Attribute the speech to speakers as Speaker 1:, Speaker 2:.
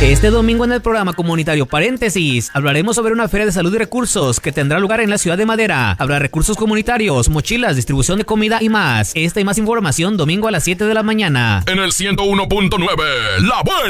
Speaker 1: Este domingo en el programa comunitario Paréntesis hablaremos sobre una feria de salud y recursos que tendrá lugar en la ciudad de Madera. Habrá recursos comunitarios, mochilas, distribución de comida y más. Esta y más información domingo a las 7 de la mañana.
Speaker 2: En el 101.9, La Buena.